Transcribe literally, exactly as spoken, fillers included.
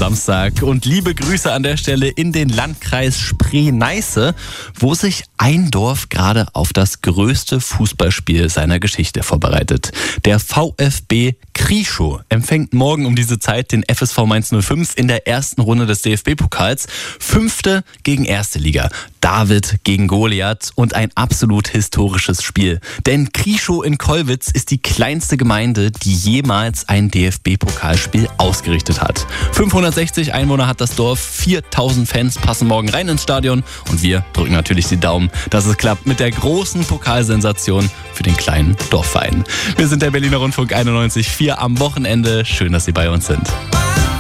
Samstag und liebe Grüße an der Stelle in den Landkreis Spree-Neiße, wo sich ein Dorf gerade auf das größte Fußballspiel seiner Geschichte vorbereitet. Der VfB Krieschow empfängt morgen um diese Zeit den F S V Mainz null fünf in der ersten Runde des D F B-Pokals. Fünfte gegen erste Liga. David gegen Goliath und ein absolut historisches Spiel. Denn Krieschow in Kollwitz ist die kleinste Gemeinde, die jemals ein D F B-Pokalspiel ausgerichtet hat. fünfhundertsechzig Einwohner hat das Dorf, viertausend Fans passen morgen rein ins Stadion und wir drücken natürlich die Daumen, dass es klappt mit der großen Pokalsensation für den kleinen Dorfverein. Wir sind der Berliner Rundfunk einundneunzig Komma vier am Wochenende. Schön, dass Sie bei uns sind.